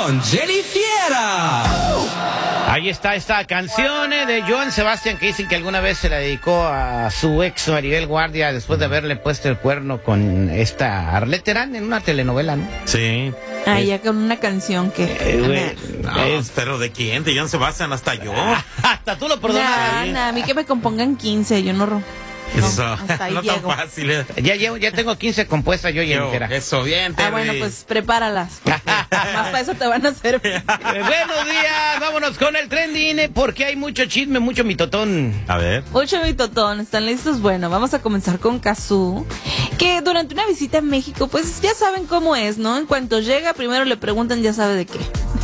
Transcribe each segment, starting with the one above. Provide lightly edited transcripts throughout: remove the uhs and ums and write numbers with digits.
con Jenny Fiera. Ahí está esta canción de Joan Sebastián, que dicen que alguna vez se la dedicó a su ex Maribel Guardia después de haberle puesto el cuerno con esta Arlette Terán en una telenovela, ¿no? Sí. Ah, ya con una canción que... Pero ¿de quién? De Joan Sebastián, hasta yo. Hasta tú lo perdonas. A mí que me compongan 15, yo no... Eso, hasta ahí no llego. tan fácil. Ya tengo 15 compuestas yo y entera. Eso, bien, Terry. Bueno, pues prepáralas. Más para eso te van a servir. Buenos días, vámonos con el trending, porque hay mucho chisme, mucho mitotón. A ver. Mucho mitotón, ¿están listos? Bueno, vamos a comenzar con Cazzu, que durante una visita a México, pues ya saben cómo es, ¿no? En cuanto llega, primero le preguntan, ya sabe de qué.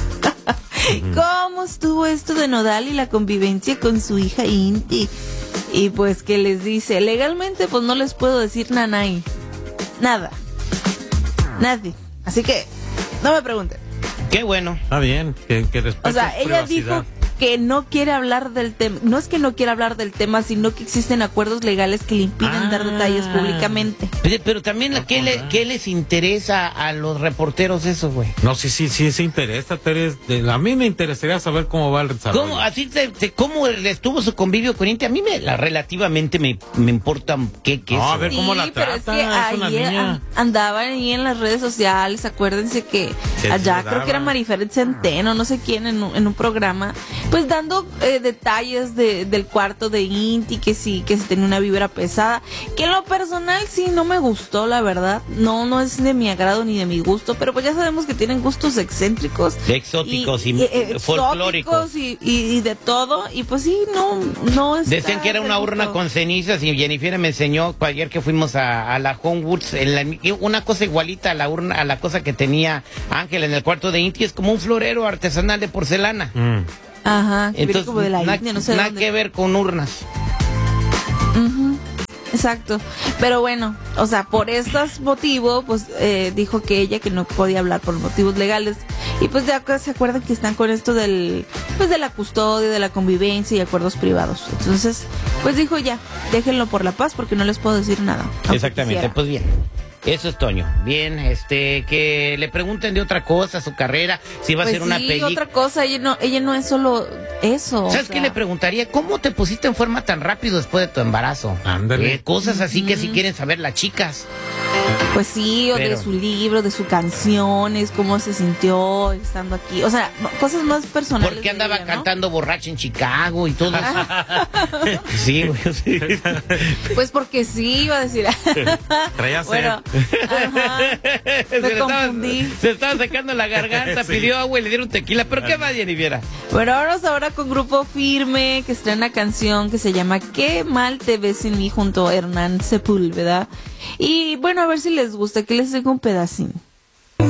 ¿Cómo estuvo esto de Nodal y la convivencia con su hija Inti? Y pues que les dice, legalmente pues no les puedo decir nanay. Nada. Nadie. Así que no me pregunten. Qué bueno. Está bien, que respete O sea, su ella privacidad. dijo que no quiere hablar del tema. No es que no quiera hablar del tema, sino que existen acuerdos legales que le impiden dar detalles públicamente. Pero también, ¿qué les interesa a los reporteros eso, güey? No, sí se interesa, Terry. A mí me interesaría saber cómo va el desarrollo. ¿Cómo, cómo estuvo su convivio con Inti? A mí relativamente me importa qué es. No, a ver cómo la Sí, pero trata. es que una ayer niña. andaban ahí en las redes sociales, acuérdense que Sí, allá sí, creo que era Marifer Centeno, no sé quién, en un programa, pues dando detalles del cuarto de Inti, que sí tenía una vibra pesada, que en lo personal sí no me gustó, la verdad, no es de mi agrado ni de mi gusto, pero pues ya sabemos que tienen gustos excéntricos, Exóticos y folclóricos. y de todo, y pues sí, no está Decían que era una de urna gusto. con cenizas y Jennifer me enseñó ayer que fuimos a la Homewoods, una cosa igualita a la urna, a la cosa que tenía Ángel en el cuarto de Inti, es como un florero artesanal de porcelana. Ajá, que viene Entonces, como de la India, no sé nada dónde. que ver con urnas. Exacto, pero bueno, o sea, por estos motivos, pues dijo que ella que no podía hablar por motivos legales, y pues ya se acuerdan que están con esto de la custodia, de la convivencia y acuerdos privados. Entonces, pues dijo ya, déjenlo por la paz porque no les puedo decir nada. Exactamente, Quisiera. pues bien. Eso es Toño. Bien, que le pregunten de otra cosa, su carrera, si va a Pues ser una sí, película. otra cosa, ella no es solo eso. ¿Sabes qué le preguntaría? ¿Cómo te pusiste en forma tan rápido después de tu embarazo? Ándale. Cosas así que si quieren saber las chicas. Pues sí, o Pero- de su libro, de sus canciones, cómo se sintió estando aquí. O sea, cosas más personales. ¿Por qué de andaba ella, ¿no? cantando borracha en Chicago y todo eso? Sí, güey, sí. Pues porque sí, iba a decir. Traía sed. Bueno, ajá, me confundí. Se estaba secando la garganta, Sí. pidió agua y le dieron tequila. ¿Pero qué más, Jennifer? Bueno, vámonos ahora con Grupo Firme, que estrena canción que se llama Qué mal te ves sin mí, junto a Hernán Sepúlveda. Y bueno, a ver si les gusta, que les tengo un pedacín.